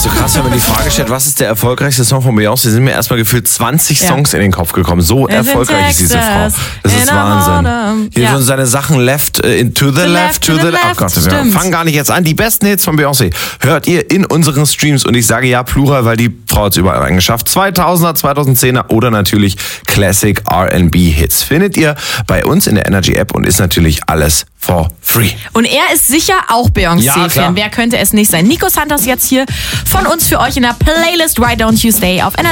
so krass, wenn man die Frage stellt, was ist der erfolgreichste Song von Beyoncé, sind mir erstmal gefühlt 20 Songs in den Kopf gekommen. So erfolgreich ist diese Frau. Das ist Wahnsinn. Hier schon seine Sachen left, to the left. Oh Gott, wir fangen gar nicht jetzt an. Die besten Hits von Beyoncé hört ihr in unseren Streams. Und ich sage ja Plural, weil die Frau hat es überall reingeschafft. 2000er, 2010er oder natürlich Classic R&B Hits. Findet ihr bei uns in der Energy App und ist natürlich alles for free. Und er ist sicher auch Beyoncé-Fan. Wer könnte es nicht sein? Nico Santos jetzt hier von uns für euch in der Playlist Why Don't You Stay auf Energy.